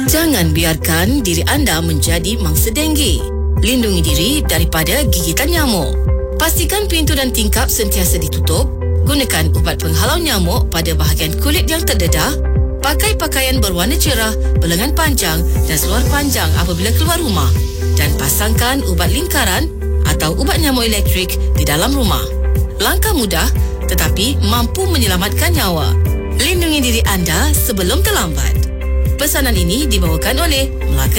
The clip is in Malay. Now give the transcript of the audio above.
Jangan biarkan diri anda menjadi mangsa denggi. Lindungi diri daripada gigitan nyamuk. Pastikan pintu dan tingkap sentiasa ditutup. Gunakan ubat penghalau nyamuk pada bahagian kulit yang terdedah. Pakai pakaian berwarna cerah, berlengan panjang dan seluar panjang apabila keluar rumah. Dan pasangkan ubat lingkaran atau ubat nyamuk elektrik di dalam rumah. Langkah mudah tetapi mampu menyelamatkan nyawa. Lindungi diri anda sebelum terlambat. Pesanan ini dibawakan oleh Melaka